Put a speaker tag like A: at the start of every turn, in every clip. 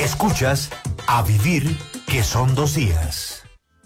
A: Escuchas A Vivir, que son 2 días.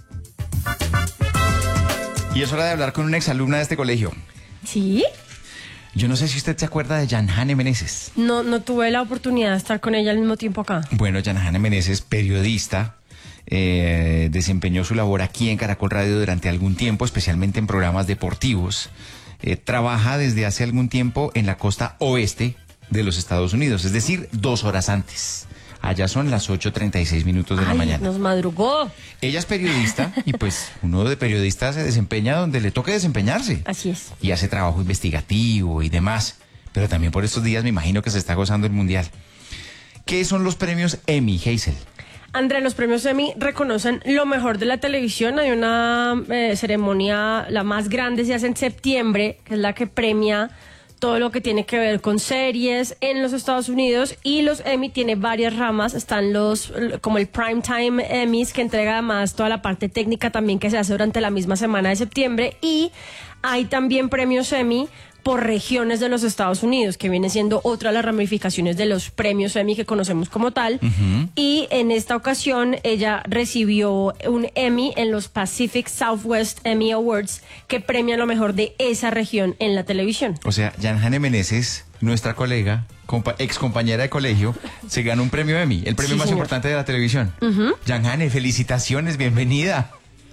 B: Y es hora de hablar con una exalumna de este colegio.
C: ¿Sí?
B: Yo no sé si usted se acuerda de Yanhane Meneses.
C: No tuve la oportunidad de estar con ella al mismo tiempo acá.
B: Bueno, Yanhane Meneses, periodista, desempeñó su labor aquí en Caracol Radio durante algún tiempo, especialmente en programas deportivos. Trabaja desde hace algún tiempo en la costa oeste de los Estados Unidos, es decir, 2 horas antes. Allá son las 8:36 de la mañana.
C: Nos madrugó.
B: Ella es periodista y pues uno de periodistas se desempeña donde le toque desempeñarse.
C: Así es.
B: Y hace trabajo investigativo y demás. Pero también por estos días me imagino que se está gozando el Mundial. ¿Qué son los premios Emmy, Hazel?
C: André, los premios Emmy reconocen lo mejor de la televisión. Hay una ceremonia, la más grande se hace en septiembre, que es la que premia todo lo que tiene que ver con series en los Estados Unidos, y los Emmy tiene varias ramas. Están como el Primetime Emmys, que entrega además toda la parte técnica también que se hace durante la misma semana de septiembre, y hay también premios Emmy por regiones de los Estados Unidos, que viene siendo otra de las ramificaciones de los premios Emmy que conocemos como tal. Uh-huh. Y en esta ocasión ella recibió un Emmy en los Pacific Southwest Emmy Awards, que premian lo mejor de esa región en la televisión.
B: O sea, Yanhane Meneses, nuestra colega, ex compañera de colegio, se ganó un premio Emmy, el premio más importante de la televisión. Uh-huh. Yanhane, felicitaciones, bienvenida.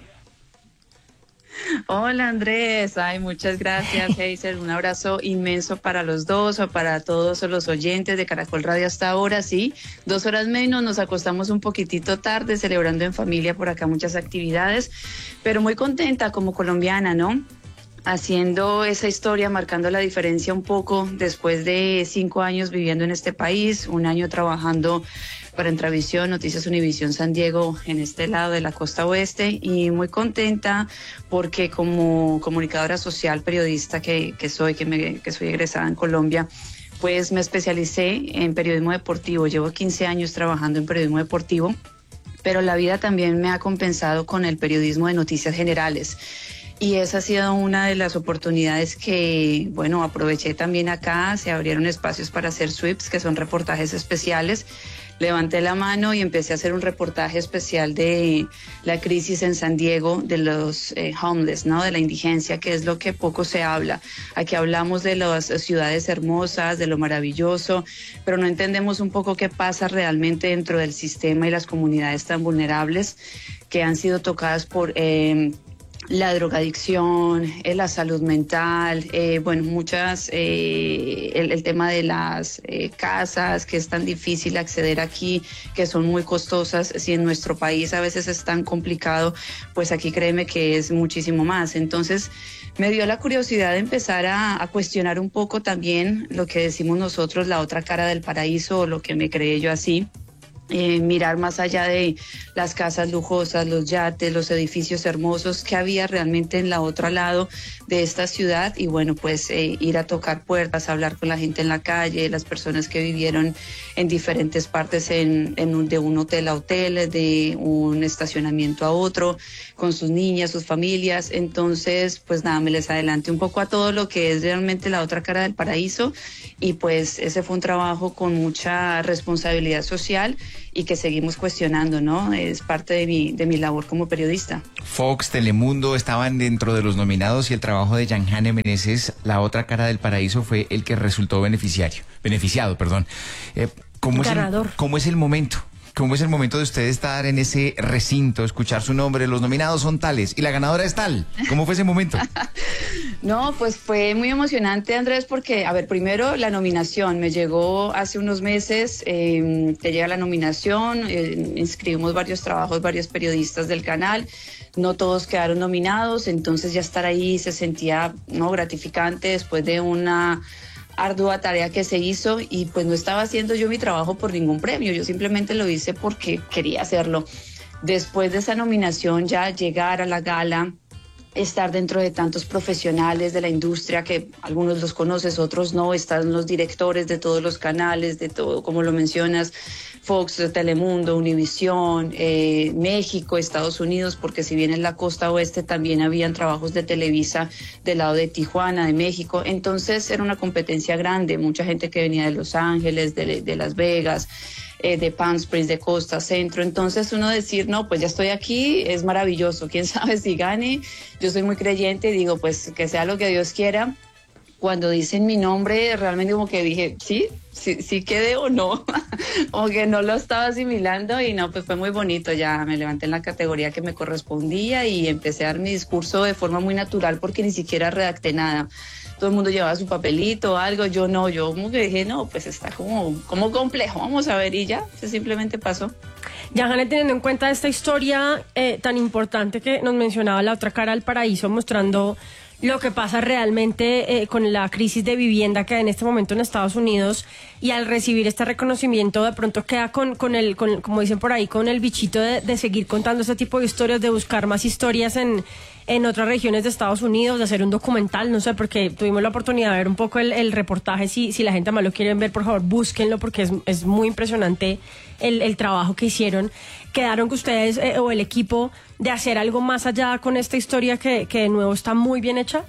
D: Hola Andrés, muchas gracias Hazel, un abrazo inmenso para los dos o para todos los oyentes de Caracol Radio hasta ahora, sí, 2 horas menos, nos acostamos un poquitito tarde celebrando en familia por acá muchas actividades, pero muy contenta como colombiana, ¿no? Haciendo esa historia, marcando la diferencia un poco después de 5 años viviendo en este país, 1 año trabajando para Entravisión, Noticias Univisión San Diego, en este lado de la costa oeste, y muy contenta porque como comunicadora social, periodista que soy egresada en Colombia, pues me especialicé en periodismo deportivo. Llevo 15 años trabajando en periodismo deportivo, pero la vida también me ha compensado con el periodismo de noticias generales. Y esa ha sido una de las oportunidades que, bueno, aproveché también acá. Se abrieron espacios para hacer sweeps, que son reportajes especiales. Levanté la mano y empecé a hacer un reportaje especial de la crisis en San Diego, de los homeless, ¿no? De la indigencia, que es lo que poco se habla. Aquí hablamos de las ciudades hermosas, de lo maravilloso, pero no entendemos un poco qué pasa realmente dentro del sistema y las comunidades tan vulnerables que han sido tocadas por la drogadicción, la salud mental, bueno, el tema de las casas, que es tan difícil acceder aquí, que son muy costosas. Si en nuestro país a veces es tan complicado, pues aquí créeme que es muchísimo más. Entonces me dio la curiosidad de empezar a cuestionar un poco también lo que decimos nosotros, la otra cara del paraíso, o lo que me creé yo así. Mirar más allá de las casas lujosas, los yates, los edificios hermosos que había realmente en la otra lado de esta ciudad, y bueno, pues ir a tocar puertas, hablar con la gente en la calle, las personas que vivieron en diferentes partes de un hotel a hotel, de un estacionamiento a otro, con sus niñas, sus familias. Entonces, pues nada, me les adelanté un poco a todo lo que es realmente la otra cara del paraíso, y pues ese fue un trabajo con mucha responsabilidad social y que seguimos cuestionando, ¿no? Es parte de mi labor como periodista.
B: Fox, Telemundo estaban dentro de los nominados, y el trabajo de Yanhane Meneses, la otra cara del paraíso, fue el que resultó beneficiado. ¿Cómo es el momento? ¿Cómo es el momento de usted estar en ese recinto, escuchar su nombre, los nominados son tales y la ganadora es tal? ¿Cómo fue ese momento?
D: No, pues fue muy emocionante, Andrés, porque, a ver, primero la nominación me llegó hace unos meses. Te llega la nominación, inscribimos varios trabajos, varios periodistas del canal, no todos quedaron nominados, entonces ya estar ahí se sentía, ¿no?, gratificante después de una ardua tarea que se hizo, y pues no estaba haciendo yo mi trabajo por ningún premio, yo simplemente lo hice porque quería hacerlo. Después de esa nominación, ya llegar a la gala, estar dentro de tantos profesionales de la industria, que algunos los conoces, otros no, están los directores de todos los canales, de todo, como lo mencionas, Fox, Telemundo, Univisión, México, Estados Unidos, porque si bien en la costa oeste también habían trabajos de Televisa del lado de Tijuana, de México. Entonces era una competencia grande, mucha gente que venía de Los Ángeles, de Las Vegas, de Palm Springs, de Costa Centro. Entonces uno decir, no, pues ya estoy aquí, es maravilloso, quién sabe si gane. Yo soy muy creyente y digo, pues que sea lo que Dios quiera. Cuando dicen mi nombre, realmente como que dije, sí quedé o no, como que no lo estaba asimilando y no, pues fue muy bonito, ya me levanté en la categoría que me correspondía y empecé a dar mi discurso de forma muy natural porque ni siquiera redacté nada. Todo el mundo llevaba su papelito o algo, yo no, yo como que dije, no, pues está como complejo, vamos a ver y ya, simplemente pasó.
C: Ya, Janet, teniendo en cuenta esta historia tan importante que nos mencionaba La Otra Cara del Paraíso, mostrando lo que pasa realmente con la crisis de vivienda que hay en este momento en Estados Unidos, y al recibir este reconocimiento de pronto queda con el, como dicen por ahí, con el bichito de seguir contando este tipo de historias, de buscar más historias en otras regiones de Estados Unidos, de hacer un documental, no sé, porque tuvimos la oportunidad de ver un poco el reportaje. Si la gente más lo quiere ver, por favor, búsquenlo porque es muy impresionante el trabajo que hicieron. ¿Quedaron que ustedes o el equipo de hacer algo más allá con esta historia que de nuevo está muy bien hecha?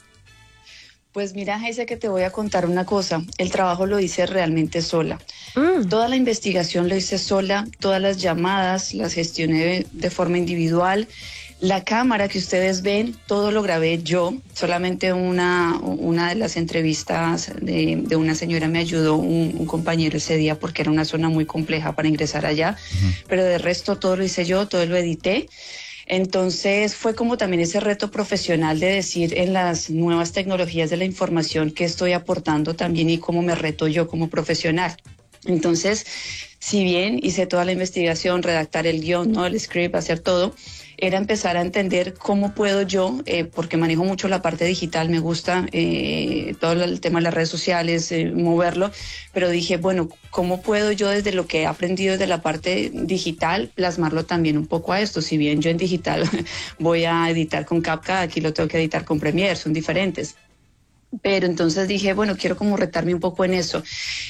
D: Pues mira, Geise, que te voy a contar una cosa. El trabajo lo hice realmente sola. Toda la investigación lo hice sola, todas las llamadas las gestioné de forma individual. La cámara que ustedes ven, todo lo grabé yo. Solamente una de las entrevistas de una señora me ayudó un compañero ese día porque era una zona muy compleja para ingresar allá. Pero de resto todo lo hice yo, todo lo edité. Entonces fue como también ese reto profesional de decir en las nuevas tecnologías de la información qué estoy aportando también y cómo me reto yo como profesional. Entonces, si bien hice toda la investigación, redactar el guión, ¿no? El script, hacer todo, era empezar a entender cómo puedo yo, porque manejo mucho la parte digital, me gusta todo el tema de las redes sociales, moverlo, pero dije, bueno, ¿cómo puedo yo desde lo que he aprendido desde la parte digital plasmarlo también un poco a esto? Si bien yo en digital voy a editar con CapCut, aquí lo tengo que editar con Premiere, son diferentes. Pero entonces dije, bueno, quiero como retarme un poco en eso.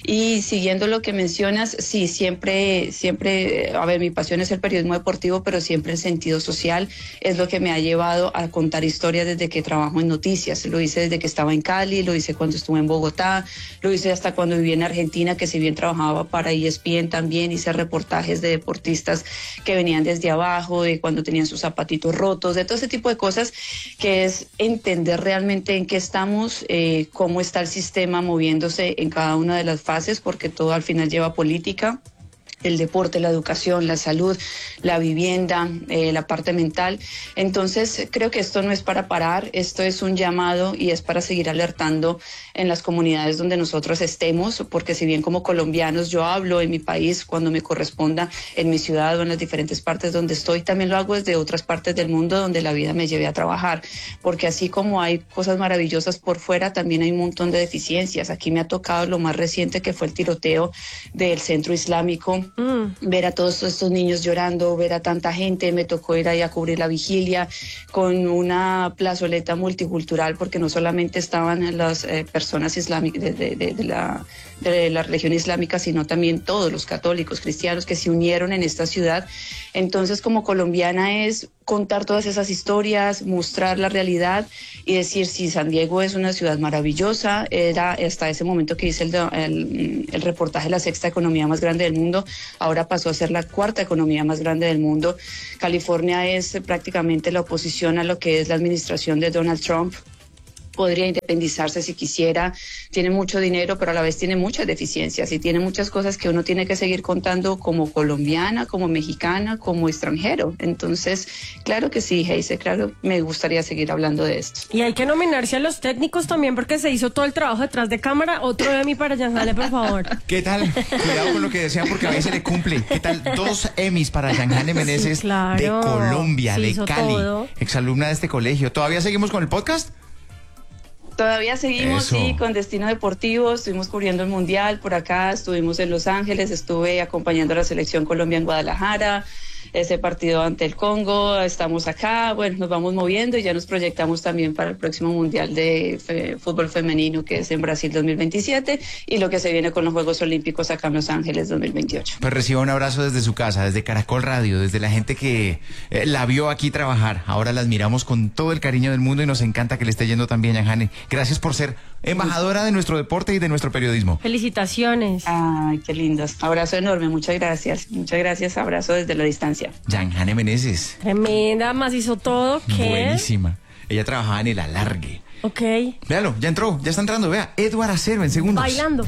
D: Y siguiendo lo que mencionas, sí, siempre, a ver, mi pasión es el periodismo deportivo, pero siempre el sentido social es lo que me ha llevado a contar historias desde que trabajo en noticias. Lo hice desde que estaba en Cali, lo hice cuando estuve en Bogotá, lo hice hasta cuando viví en Argentina, que si bien trabajaba para ESPN también, hice reportajes de deportistas que venían desde abajo, de cuando tenían sus zapatitos rotos, de todo ese tipo de cosas, que es entender realmente en qué estamos, cómo está el sistema moviéndose en cada una de las fases, porque todo al final lleva política. El deporte, la educación, la salud, la vivienda, la parte mental. Entonces, creo que esto no es para parar, esto es un llamado y es para seguir alertando en las comunidades donde nosotros estemos, porque si bien como colombianos yo hablo en mi país cuando me corresponda, en mi ciudad o en las diferentes partes donde estoy, también lo hago desde otras partes del mundo donde la vida me lleve a trabajar, porque así como hay cosas maravillosas por fuera, también hay un montón de deficiencias. Aquí me ha tocado lo más reciente, que fue el tiroteo del centro islámico. Ver a todos estos niños llorando, ver a tanta gente, me tocó ir ahí a cubrir la vigilia con una plazoleta multicultural, porque no solamente estaban las personas islámicas de la religión islámica, sino también todos los católicos, cristianos que se unieron en esta ciudad. Entonces, como colombiana, es contar todas esas historias, mostrar la realidad y decir, si San Diego es una ciudad maravillosa, era hasta ese momento que hice el reportaje, la sexta economía más grande del mundo, ahora pasó a ser la cuarta economía más grande del mundo. California es prácticamente la oposición a lo que es la administración de Donald Trump. Podría independizarse si quisiera, tiene mucho dinero, pero a la vez tiene muchas deficiencias y tiene muchas cosas que uno tiene que seguir contando como colombiana, como mexicana, como extranjero. Entonces, claro que sí, Geise, claro, me gustaría seguir hablando de esto.
C: Y hay que nominarse a los técnicos también, porque se hizo todo el trabajo detrás de cámara. Otro Emmy para Yanjale, por favor.
B: ¿Qué tal? Cuidado con lo que decían, porque a veces le cumple. ¿Qué tal? 2 Emmys para Yanjale Meneses,
C: sí, claro,
B: de Colombia,
C: sí,
B: de
C: hizo
B: Cali,
C: todo.
B: exalumna de este colegio. ¿Todavía seguimos con el podcast?
D: Todavía seguimos,
B: Eso.
D: sí, con Destino Deportivo, estuvimos cubriendo el Mundial por acá, estuvimos en Los Ángeles, estuve acompañando a la Selección Colombia en Guadalajara, ese partido ante el Congo, estamos acá, bueno, nos vamos moviendo y ya nos proyectamos también para el próximo Mundial de Fútbol Femenino, que es en Brasil 2027, y lo que se viene con los Juegos Olímpicos acá en Los Ángeles 2028.
B: Pues reciba un abrazo desde su casa, desde Caracol Radio, desde la gente que la vio aquí trabajar. Ahora la admiramos con todo el cariño del mundo y nos encanta que le esté yendo tan bien, Yanjane. Gracias por ser embajadora de nuestro deporte y de nuestro periodismo.
C: Felicitaciones.
D: Ay, qué lindos. Abrazo enorme, muchas gracias, abrazo desde la distancia.
B: Yanjane Meneses.
C: Tremenda, más hizo todo. ¿Qué?
B: Buenísima. Ella trabajaba en el alargue.
C: Ok.
B: Véalo, ya entró, ya está entrando, vea. Edward Acero en segundos.
C: Bailando.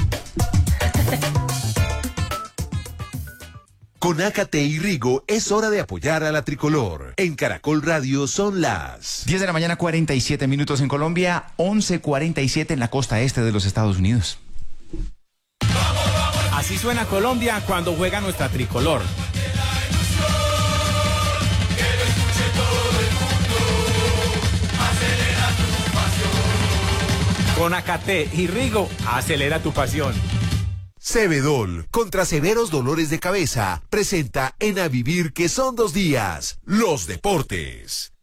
A: Con Ácate y Rigo es hora de apoyar a la tricolor. En Caracol Radio son las
B: 10 de la mañana, 47 minutos en Colombia, 11:47 en la costa este de los Estados Unidos.
E: Así suena Colombia cuando juega nuestra tricolor. Con Ácate y Rigo, acelera tu pasión.
A: Cebedol, contra severos dolores de cabeza, presenta en A Vivir que son 2 días, los deportes.